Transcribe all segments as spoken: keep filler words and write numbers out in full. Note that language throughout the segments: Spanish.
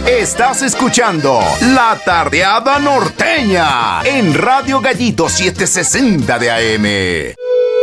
Estás escuchando La Tardeada Norteña en Radio Gallito setecientos sesenta de A M.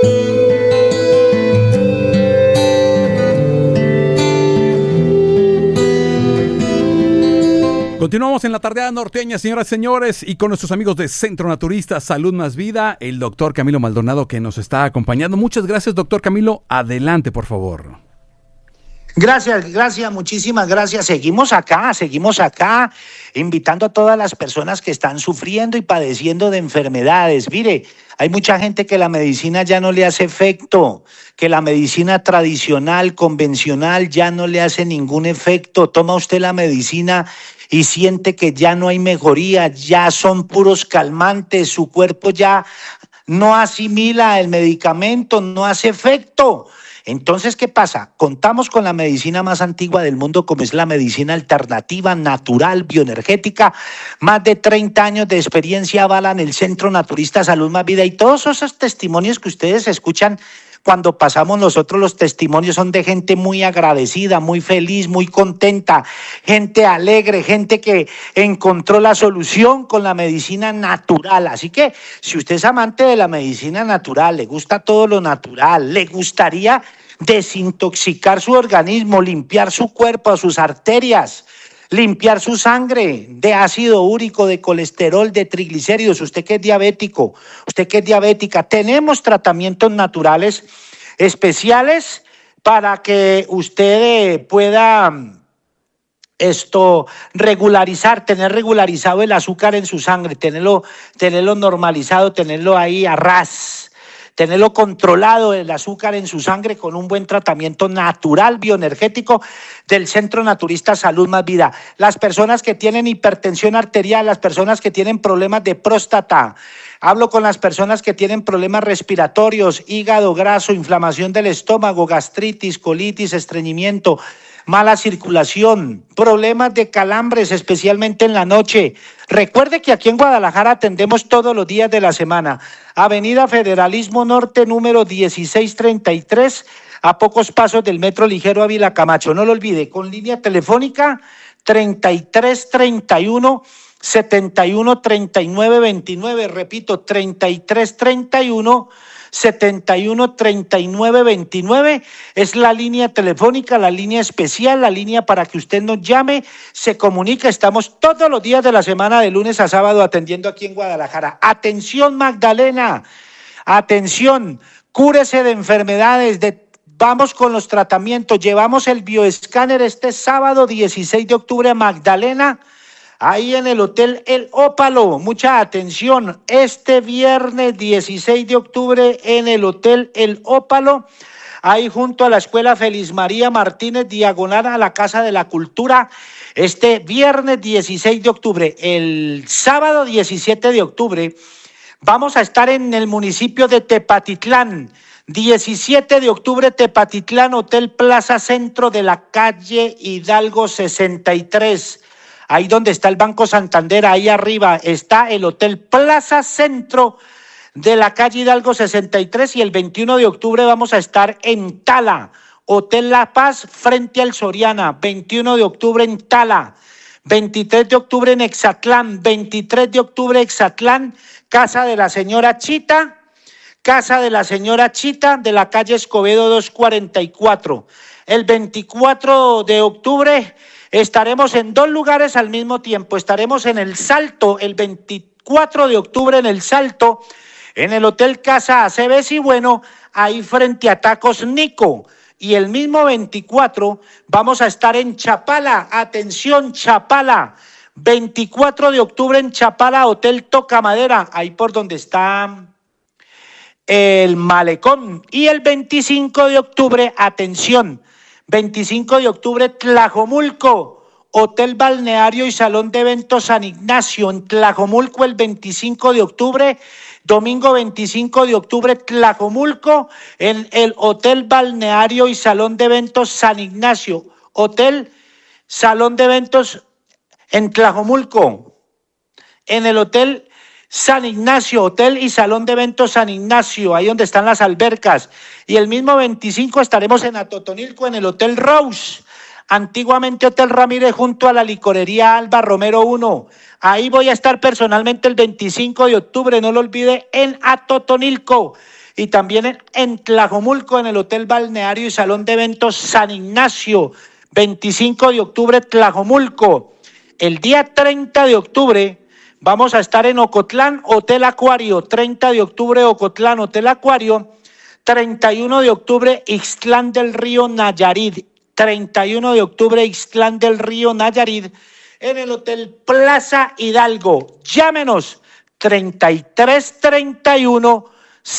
Continuamos en La Tardeada Norteña, señoras y señores, y con nuestros amigos de Centro Naturista Salud Más Vida, el doctor Camilo Maldonado, que nos está acompañando. Muchas gracias, doctor Camilo. Adelante, por favor. Gracias, gracias, muchísimas gracias. Seguimos acá, seguimos acá, invitando a todas las personas que están sufriendo y padeciendo de enfermedades. Mire, hay mucha gente que la medicina ya no le hace efecto, que la medicina tradicional, convencional, ya no le hace ningún efecto. Toma usted la medicina y siente que ya no hay mejoría, ya son puros calmantes, su cuerpo ya no asimila el medicamento, no hace efecto. Entonces, ¿qué pasa? Contamos con la medicina más antigua del mundo, como es la medicina alternativa, natural, bioenergética. Más de treinta años de experiencia avalan el Centro Naturista Salud Más Vida, y todos esos testimonios que ustedes escuchan cuando pasamos nosotros, los testimonios son de gente muy agradecida, muy feliz, muy contenta, gente alegre, gente que encontró la solución con la medicina natural. Así que si usted es amante de la medicina natural, le gusta todo lo natural, le gustaría desintoxicar su organismo, limpiar su cuerpo, sus arterias, limpiar su sangre de ácido úrico, de colesterol, de triglicéridos, usted que es diabético, usted que es diabética, tenemos tratamientos naturales especiales para que usted pueda esto regularizar, tener regularizado el azúcar en su sangre, tenerlo, tenerlo normalizado, tenerlo ahí a ras. Tenerlo controlado el azúcar en su sangre con un buen tratamiento natural, bioenergético del Centro Naturista Salud Más Vida. Las personas que tienen hipertensión arterial, las personas que tienen problemas de próstata, hablo con las personas que tienen problemas respiratorios, hígado graso, inflamación del estómago, gastritis, colitis, estreñimiento, mala circulación, problemas de calambres, especialmente en la noche. Recuerde que aquí en Guadalajara atendemos todos los días de la semana. Avenida Federalismo Norte, número dieciséis treinta y tres, a pocos pasos del Metro Ligero Ávila Camacho. No lo olvide, con línea telefónica treinta y tres treinta y uno setenta y uno treinta y nueve veintinueve. Repito, treinta y tres treinta y uno setenta y uno treinta y nueve veintinueve es la línea telefónica, la línea especial, la línea para que usted nos llame, se comunica. Estamos todos los días de la semana, de lunes a sábado, atendiendo aquí en Guadalajara. Atención, Magdalena, atención, cúrese de enfermedades, de vamos con los tratamientos. Llevamos el bioescáner este sábado dieciséis de octubre a Magdalena, ahí en el Hotel El Ópalo. Mucha atención, este viernes dieciséis de octubre en el Hotel El Ópalo, ahí junto a la Escuela Feliz María Martínez, diagonal a la Casa de la Cultura. Este viernes dieciséis de octubre, el sábado diecisiete de octubre, vamos a estar en el municipio de Tepatitlán. diecisiete de octubre, Tepatitlán, Hotel Plaza Centro de la calle Hidalgo sesenta y tres. Ahí donde está el Banco Santander, ahí arriba está el Hotel Plaza Centro de la calle Hidalgo sesenta y tres. Y el veintiuno de octubre vamos a estar en Tala, Hotel La Paz frente al Soriana. veintiuno de octubre en Tala, veintitrés de octubre en Exatlán, veintitrés de octubre Exatlán, Casa de la Señora Chita, Casa de la Señora Chita de la calle Escobedo doscientos cuarenta y cuatro. El veinticuatro de octubre estaremos en dos lugares al mismo tiempo. Estaremos en El Salto, el veinticuatro de octubre en El Salto, en el Hotel Casa Aceves y Bueno, ahí frente a Tacos Nico. Y el mismo veinticuatro vamos a estar en Chapala. Atención, Chapala. veinticuatro de octubre en Chapala, Hotel Tocamadera, ahí por donde está el Malecón. Y el veinticinco de octubre, atención, veinticinco de octubre, Tlajomulco, Hotel Balneario y Salón de Eventos San Ignacio. En Tlajomulco el veinticinco de octubre, domingo veinticinco de octubre, Tlajomulco, en el Hotel Balneario y Salón de Eventos San Ignacio. Hotel, Salón de Eventos en Tlajomulco, en el Hotel San Ignacio, Hotel y Salón de Eventos San Ignacio, ahí donde están las albercas. Y el mismo veinticinco estaremos en Atotonilco, en el Hotel Rose, antiguamente Hotel Ramírez, junto a la licorería Alba Romero uno. Ahí voy a estar personalmente el veinticinco de octubre, no lo olvide, en Atotonilco. Y también en, en Tlajomulco, en el Hotel Balneario y Salón de Eventos San Ignacio, veinticinco de octubre, Tlajomulco. El día treinta de octubre vamos a estar en Ocotlán, Hotel Acuario, treinta de octubre, Ocotlán, Hotel Acuario. treinta y uno de octubre, Ixtlán del Río, Nayarit. treinta y uno de octubre, Ixtlán del Río, Nayarit, en el Hotel Plaza Hidalgo. Llámenos, treinta y tres treinta y uno